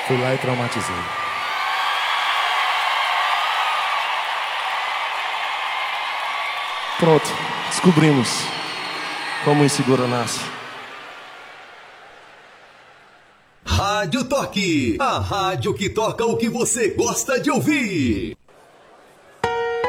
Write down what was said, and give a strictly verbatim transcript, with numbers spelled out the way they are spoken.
Fui lá e traumatizei. Pronto, descobrimos como o inseguro nasce. Rádio Toque, a rádio que toca o que você gosta de ouvir.